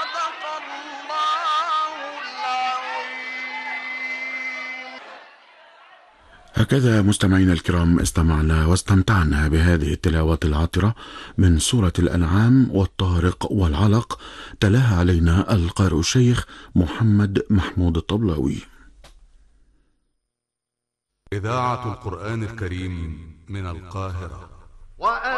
هكذا مستمعينا الكرام استمعنا واستمتعنا بهذه التلاوات العطرة من سورة الأنعام والطارق والعلق، تلاها علينا القارئ الشيخ محمد محمود الطبلاوي. إذاعة القرآن الكريم من القاهرة.